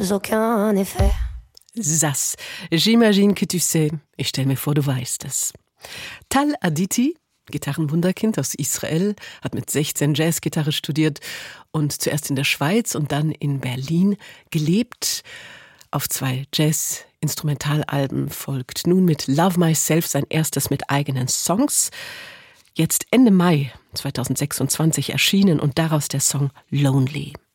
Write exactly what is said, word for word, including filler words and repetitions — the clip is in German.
plus aucun effet. Sas, j'imagine que tu sais. Ich stelle mir vor, du weißt es. Tal Aditi, Gitarrenwunderkind aus Israel, hat mit sechzehn Jazzgitarre studiert und zuerst in der Schweiz und dann in Berlin gelebt. Auf zwei Jazz-Instrumentalalben folgt nun mit Love Myself sein erstes mit eigenen Songs. Jetzt Ende Mai zweitausendsechsundzwanzig erschienen und daraus der Song Lonely.